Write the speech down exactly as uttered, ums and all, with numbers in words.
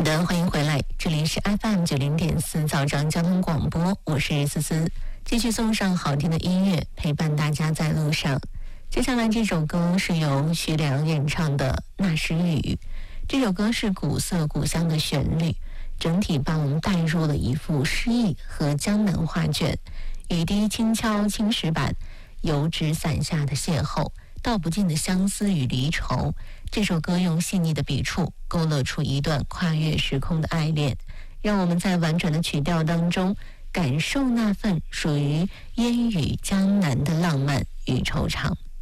的，欢迎回来，这里是 F M 九零点四早上交通广播，我是思思，继续送上好听的音乐，陪伴大家在路上。接下来这首歌是由徐良演唱的《那时雨》，这首歌是古色古香的旋律，整体把我们带入了一幅诗意和江南画卷。雨滴轻敲青石板，油纸伞下的邂逅，道不尽的相思与离愁。这首歌用细腻的笔触勾勒出一段跨越时空的爱恋，让我们在婉转的曲调当中感受那份属于烟雨江南的浪漫与惆怅。